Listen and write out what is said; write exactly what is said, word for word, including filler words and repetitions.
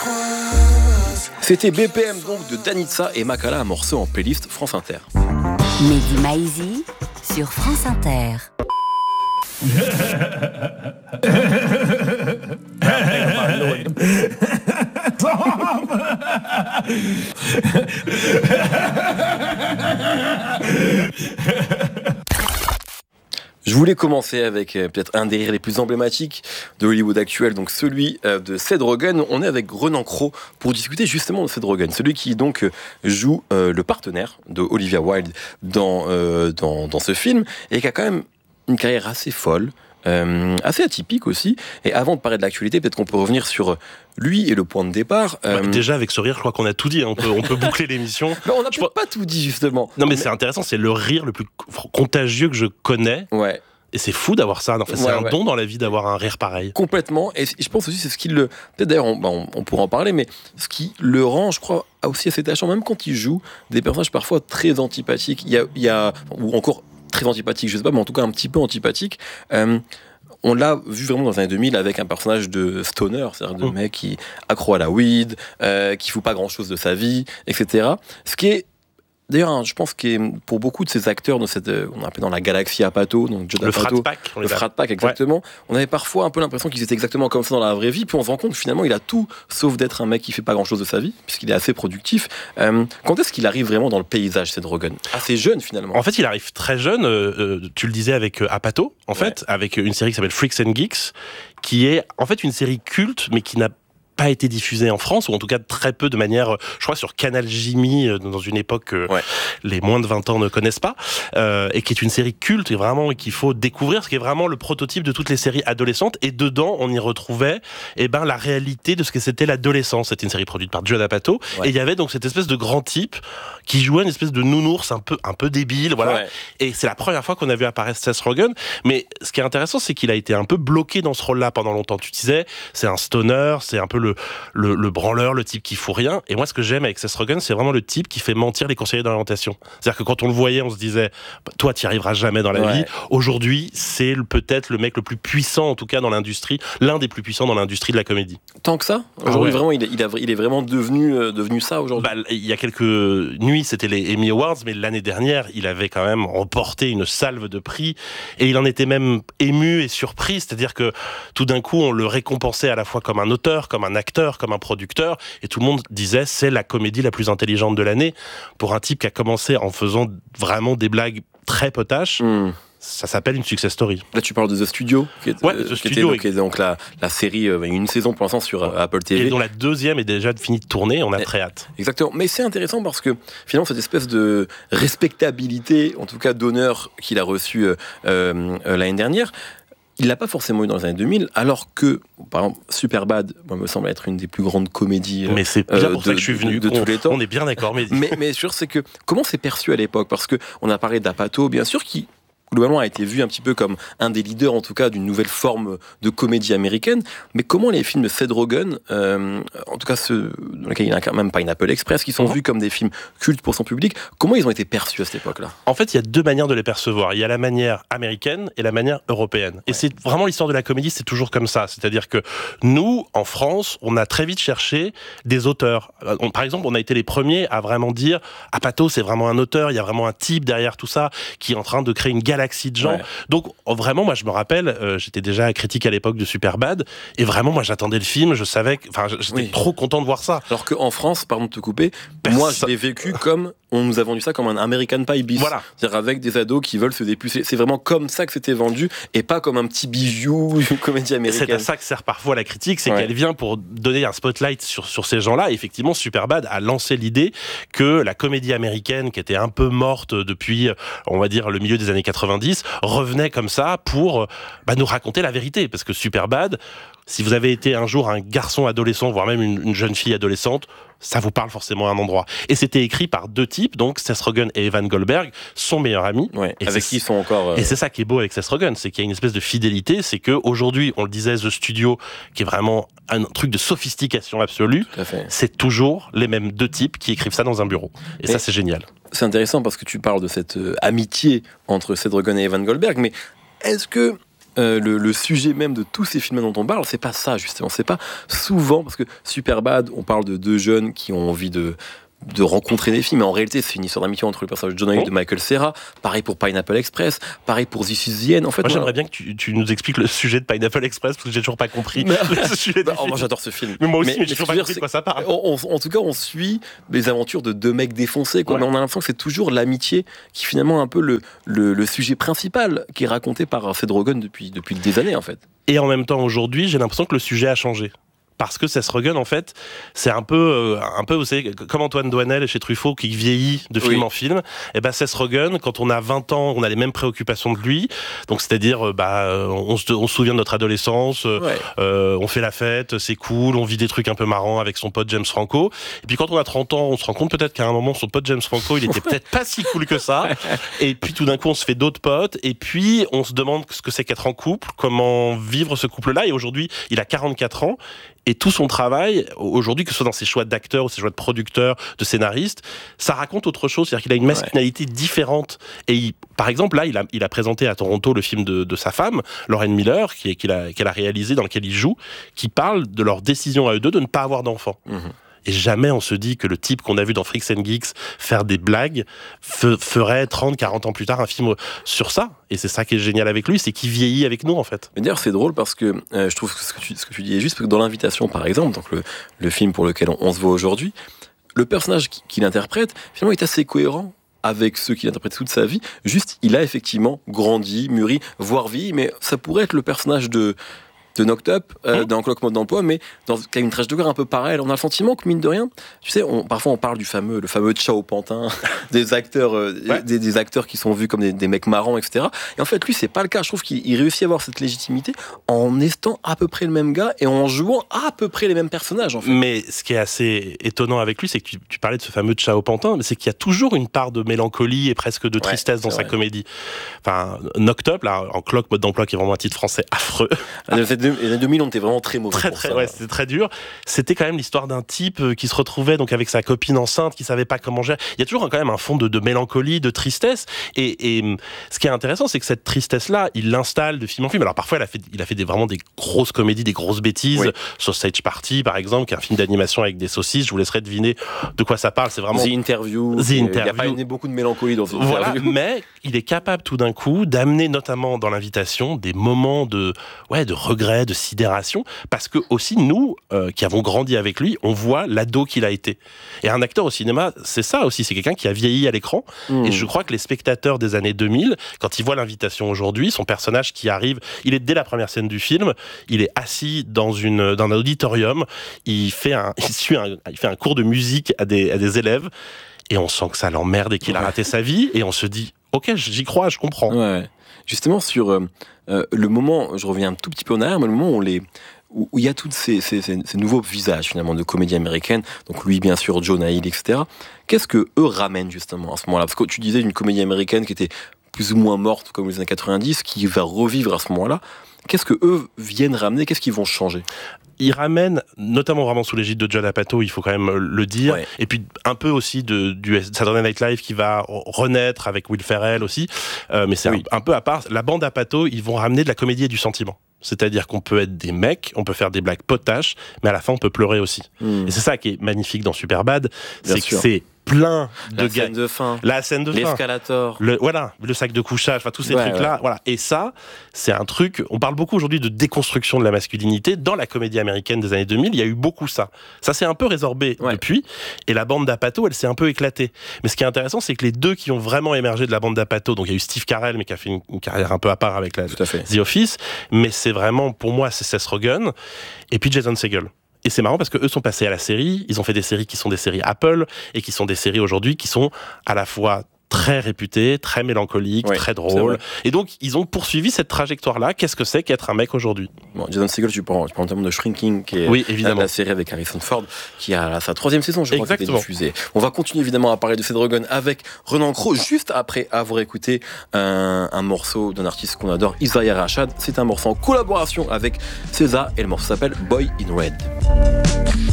C'était B P M donc de Danitza et Makala, un morceau en playlist France Inter. Mehdi Maizi sur France Inter. Je voulais commencer avec euh, peut-être un des rires les plus emblématiques de Hollywood actuel, donc celui euh, de Seth Rogen. On est avec Renan Cros pour discuter justement de Seth Rogen, celui qui donc euh, joue euh, le partenaire de Olivia Wilde dans, euh, dans, dans ce film, et qui a quand même une carrière assez folle, euh, assez atypique aussi. Et avant de parler de l'actualité, peut-être qu'on peut revenir sur lui et le point de départ. Euh... Ouais, déjà, avec ce rire, je crois qu'on a tout dit. On peut, on peut boucler l'émission. Mais on n'a peut... pas tout dit, justement. Non, mais, mais c'est intéressant. C'est le rire le plus contagieux que je connais. Ouais. Et c'est fou d'avoir ça. Enfin, c'est ouais, un ouais. don dans la vie d'avoir un rire pareil. Complètement. Et je pense aussi c'est ce qui le... Peut-être d'ailleurs, on, on, on pourra en parler, mais ce qui le rend, je crois, aussi assez attachant, même quand il joue des personnages parfois très antipathiques. Il y a... Il y a ou encore très antipathiques, je sais pas, mais en tout cas un petit peu antipathiques. Euh, On l'a vu vraiment dans les années deux mille avec un personnage de stoner, c'est-à-dire de mmh. mec qui accro à la weed, euh, qui fout pas grand-chose de sa vie, et cetera. Ce qui est, d'ailleurs, je pense que pour beaucoup de ces acteurs, de cette, on appelle dans la galaxie Apatow, donc Judd le Apatow, frat pack, le frat pack exactement, ouais. On avait parfois un peu l'impression qu'ils étaient exactement comme ça dans la vraie vie, puis on se rend compte finalement il a tout sauf d'être un mec qui fait pas grand-chose de sa vie, puisqu'il est assez productif. Euh, quand est-ce qu'il arrive vraiment dans le paysage, Seth Rogen ? Assez jeune finalement. En fait, il arrive très jeune. Euh, tu le disais avec euh, Apatow, en fait, ouais. Avec une série qui s'appelle Freaks and Geeks, qui est en fait une série culte, mais qui n'a pas été diffusée en France, ou en tout cas très peu de manière, je crois, sur Canal Jimmy, dans une époque que ouais. les moins de vingt ans ne connaissent pas, euh, et qui est une série culte, et vraiment, et qu'il faut découvrir, ce qui est vraiment le prototype de toutes les séries adolescentes, et dedans, on y retrouvait, eh ben, la réalité de ce que c'était l'adolescence. C'était une série produite par Judd Apatow, ouais. Et il y avait donc cette espèce de grand type, qui jouait une espèce de nounours un peu, un peu débile, voilà. Ouais. Et c'est la première fois qu'on a vu apparaître Seth Rogen, mais ce qui est intéressant, c'est qu'il a été un peu bloqué dans ce rôle-là pendant longtemps. Tu disais, c'est un stoner, c'est un peu le Le, le branleur, le type qui fout rien. Et moi, ce que j'aime avec Seth Rogen, c'est vraiment le type qui fait mentir les conseillers d'orientation. C'est-à-dire que quand on le voyait, on se disait, toi, t'y arriveras jamais dans la ouais. vie. Aujourd'hui, c'est peut-être le mec le plus puissant, en tout cas dans l'industrie, l'un des plus puissants dans l'industrie de la comédie. Tant que ça ? Aujourd'hui, ah ouais. vraiment, il est, il, a, il est vraiment devenu, euh, devenu ça aujourd'hui. Bah, il y a quelques nuits, c'était les Emmy Awards, mais l'année dernière, il avait quand même remporté une salve de prix, et il en était même ému et surpris. C'est-à-dire que tout d'un coup, on le récompensait à la fois comme un auteur, comme un acteur, comme un producteur, et tout le monde disait c'est la comédie la plus intelligente de l'année pour un type qui a commencé en faisant vraiment des blagues très potaches. Mm. Ça s'appelle une success story. Là, tu parles de The Studio, qui est, ouais, euh, The qui Studio, était donc, donc la, la série, euh, une saison pour l'instant sur euh, Apple T V. Et dont la deuxième est déjà finie de tourner, on a et, très hâte. Exactement. Mais c'est intéressant parce que finalement, cette espèce de respectabilité, en tout cas d'honneur qu'il a reçu euh, euh, l'année dernière, il l'a pas forcément eu dans les années deux mille, alors que, par exemple, Superbad, moi, me semble être une des plus grandes comédies mais c'est bien euh, pour de, ça que je suis venu, de, de tous les temps. On est bien d'accord, mais... mais mais sûr, c'est que comment c'est perçu à l'époque ? Parce que on a parlé d'Apatow, bien sûr, qui globalement a été vu un petit peu comme un des leaders, en tout cas, d'une nouvelle forme de comédie américaine. Mais comment les films de Seth Rogen, euh, en tout cas ceux dans lesquels il n'y a quand même pas une Apple Express, qui sont mmh. vus comme des films cultes pour son public, comment ils ont été perçus à cette époque-là ? En fait, il y a deux manières de les percevoir. Il y a la manière américaine et la manière européenne. Ouais. Et c'est vraiment l'histoire de la comédie, c'est toujours comme ça. C'est-à-dire que nous, en France, on a très vite cherché des auteurs. On, par exemple, on a été les premiers à vraiment dire Apatow, c'est vraiment un auteur, il y a vraiment un type derrière tout ça qui est en train de créer une galaxie de gens. Ouais. Donc vraiment, moi je me rappelle, euh, j'étais déjà critique à l'époque de Superbad, et vraiment moi j'attendais le film, je savais, enfin j'étais oui. trop content de voir ça. Alors qu'en France, pardon de te couper, Personne... moi je l'ai vécu comme on nous a vendu ça comme un American Pie bis, voilà. C'est-à-dire avec des ados qui veulent se dépuceler. C'est vraiment comme ça que c'était vendu, et pas comme un petit bijou, une comédie américaine. C'est à ça que sert parfois la critique, c'est ouais. qu'elle vient pour donner un spotlight sur, sur ces gens-là. Et effectivement, Superbad a lancé l'idée que la comédie américaine, qui était un peu morte depuis, on va dire, le milieu des années quatre-vingt-dix, revenait comme ça pour bah, nous raconter la vérité. Parce que Superbad, si vous avez été un jour un garçon adolescent, voire même une, une jeune fille adolescente, ça vous parle forcément à un endroit. Et c'était écrit par deux types, donc Seth Rogen et Evan Goldberg, son meilleur ami. Ouais, et avec qui ils sont encore... Euh... Et c'est ça qui est beau avec Seth Rogen, c'est qu'il y a une espèce de fidélité, c'est qu'aujourd'hui, on le disait, The Studio, qui est vraiment un truc de sophistication absolue, c'est toujours les mêmes deux types qui écrivent ça dans un bureau. Et, et ça, c'est génial. C'est intéressant parce que tu parles de cette euh, amitié entre Seth Rogen et Evan Goldberg, mais est-ce que euh, le, le sujet même de tous ces films dont on parle, c'est pas ça justement. C'est pas souvent, parce que Superbad, on parle de deux jeunes qui ont envie de de rencontrer des filles, mais en réalité c'est une histoire d'amitié entre le personnage de Jonah Hill oh. de Michael Cera, pareil pour Pineapple Express, pareil pour This Is the End. En fait, moi on... j'aimerais bien que tu, tu nous expliques le sujet de Pineapple Express parce que j'ai toujours pas compris mais... le sujet bah, oh, moi j'adore ce film. Mais moi aussi, mais, mais j'ai toujours pas compris de quoi ça parle. On, on, en tout cas, on suit les aventures de deux mecs défoncés, quoi. Ouais. Mais on a l'impression que c'est toujours l'amitié qui finalement est un peu le, le, le sujet principal qui est raconté par Seth Rogen depuis, depuis des années en fait. Et en même temps aujourd'hui, j'ai l'impression que le sujet a changé. Parce que Seth Rogen, en fait, c'est un peu, euh, un peu, vous savez, comme Antoine Doinel chez Truffaut qui vieillit de film oui. en film. Et ben Seth Rogen, quand on a vingt ans, on a les mêmes préoccupations de lui. Donc c'est-à-dire, euh, bah, on se, on se souvient de notre adolescence, ouais. euh, on fait la fête, c'est cool, on vit des trucs un peu marrants avec son pote James Franco. Et puis quand on a trente ans, on se rend compte peut-être qu'à un moment, son pote James Franco, il était peut-être pas si cool que ça. Et puis tout d'un coup, on se fait d'autres potes. Et puis on se demande ce que c'est qu'être en couple, comment vivre ce couple-là. Et aujourd'hui, il a quarante-quatre ans. Et tout son travail, aujourd'hui, que ce soit dans ses choix d'acteur ou ses choix de producteur, de scénariste, ça raconte autre chose. C'est-à-dire qu'il a une masculinité ouais. différente. Et il, par exemple, là, il a, il a présenté à Toronto le film de, de sa femme, Lauren Miller, qui est, qu'il a, qu'elle a réalisé, dans lequel il joue, qui parle de leur décision à eux deux de ne pas avoir d'enfants. Mmh. Et jamais on se dit que le type qu'on a vu dans Freaks and Geeks faire des blagues f- ferait trente, quarante ans plus tard un film sur ça. Et c'est ça qui est génial avec lui, c'est qu'il vieillit avec nous en fait. Mais d'ailleurs c'est drôle parce que euh, je trouve que ce que tu, ce que tu dis est juste, parce que dans L'Invitation par exemple, donc le, le film pour lequel on, on se voit aujourd'hui, le personnage qui, qui l'interprète finalement est assez cohérent avec ceux qu'il interprète toute sa vie. Juste, il a effectivement grandi, mûri, voire vieilli, mais ça pourrait être le personnage de... de Knocked Up, euh, mmh. dans Clock Mode d'emploi, mais dans qui a une trajectoire un peu pareille. On a le sentiment que, mine de rien, tu sais, on, parfois on parle du fameux, le fameux Ciao Pantin, des acteurs, euh, ouais. des, des acteurs qui sont vus comme des, des mecs marrants, et cetera. Et en fait, lui, c'est pas le cas. Je trouve qu'il il réussit à avoir cette légitimité en étant à peu près le même gars et en jouant à peu près les mêmes personnages, en fait. Mais ce qui est assez étonnant avec lui, c'est que tu, tu parlais de ce fameux Ciao Pantin, mais c'est qu'il y a toujours une part de mélancolie et presque de tristesse ouais, dans sa vrai. comédie. Enfin, Knocked Up, là, en Clock Mode d'emploi, qui est vraiment un titre français affreux. Les années deux mille, on était vraiment très mauvais très, pour très, ça. Ouais, c'était très dur. C'était quand même l'histoire d'un type qui se retrouvait donc avec sa copine enceinte, qui savait pas comment gérer. Il y a toujours quand même un fond de, de mélancolie, de tristesse. Et, et ce qui est intéressant, c'est que cette tristesse-là, il l'installe de film en film. Alors parfois, il a fait, il a fait des, vraiment des grosses comédies, des grosses bêtises. Oui. Sausage Party, par exemple, qui est un film d'animation avec des saucisses. Je vous laisserai deviner de quoi ça parle. C'est vraiment The Interview. The Interview. Il n'y a pas eu beaucoup de mélancolie dans The voilà, Interview. Mais il est capable tout d'un coup d'amener, notamment dans L'Invitation, des moments de, ouais, de regret, de sidération. Parce que aussi nous, euh, qui avons grandi avec lui, on voit l'ado qu'il a été. Et un acteur au cinéma, c'est ça aussi, c'est quelqu'un qui a vieilli à l'écran. Mmh. Et je crois que les spectateurs des années deux mille, quand ils voient L'Invitation aujourd'hui, son personnage qui arrive, il est dès la première scène du film, il est assis dans, une, dans un auditorium, il fait un, il suit un, il fait un cours de musique à des, à des élèves, et on sent que ça l'emmerde et qu'il ouais. a raté sa vie, et on se dit, ok, j'y crois, je comprends. Ouais. Justement, sur euh, euh, le moment, je reviens un tout petit peu en arrière, mais le moment où on les... où il y a tous ces, ces, ces, ces nouveaux visages finalement de comédie américaine, donc lui bien sûr, Jonah Hill, et cetera. Qu'est-ce que eux ramènent justement à ce moment-là? Parce que tu disais une comédie américaine qui était plus ou moins morte comme les années quatre-vingt-dix, qui va revivre à ce moment-là. Qu'est-ce que eux viennent ramener? Qu'est-ce qu'ils vont changer? Ils ramènent, notamment vraiment sous l'égide de Judd Apatow, il faut quand même le dire, ouais. et puis un peu aussi de, du Saturday Night Live qui va renaître avec Will Ferrell aussi, euh, mais c'est oui. un, un peu à part. La bande Apatow, ils vont ramener de la comédie et du sentiment. C'est-à-dire qu'on peut être des mecs, on peut faire des blagues potaches, mais à la fin on peut pleurer aussi. Mmh. Et c'est ça qui est magnifique dans Superbad, c'est sûr. que c'est plein de la scène de fin, la scène de l'escalator, fin, le, voilà, le sac de couchage, enfin tous ces ouais, trucs-là, ouais. voilà. Et ça, c'est un truc. On parle beaucoup aujourd'hui de déconstruction de la masculinité dans la comédie américaine des années deux mille. Il y a eu beaucoup ça. Ça s'est un peu résorbé ouais. depuis. Et la bande d'Apatow, elle s'est un peu éclatée. Mais ce qui est intéressant, c'est que les deux qui ont vraiment émergé de la bande d'Apatow, donc il y a eu Steve Carell, mais qui a fait une, une carrière un peu à part avec la The Office. Mais c'est vraiment, pour moi, c'est Seth Rogen et puis Jason Segel. Et c'est marrant parce que eux sont passés à la série, ils ont fait des séries qui sont des séries Apple et qui sont des séries aujourd'hui qui sont à la fois très réputées, très mélancoliques, oui, très drôles. Et donc, ils ont poursuivi cette trajectoire-là. Qu'est-ce que c'est qu'être un mec aujourd'hui? Bon, Jason Segel, tu prends, tu prends notamment de Shrinking, qui est oui, évidemment. la série avec Harrison Ford, qui a sa troisième saison, je crois, Exactement. qui a été diffusée. On va continuer évidemment à parler de Seth Rogen avec Renan Cros, juste après avoir écouté un, un morceau d'un artiste qu'on adore, Isaiah Rashad. C'est un morceau en collaboration avec César, et le morceau s'appelle Boy in Red.